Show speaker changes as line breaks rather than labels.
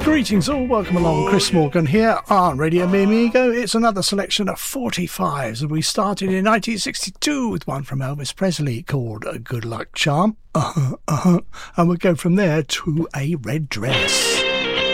Greetings all, welcome along, Chris Morgan here on Radio Me Amigo. It's another selection of 45s, and we started in 1962 with one from Elvis Presley called A Good Luck Charm. And we'll go from there to A Red Dress.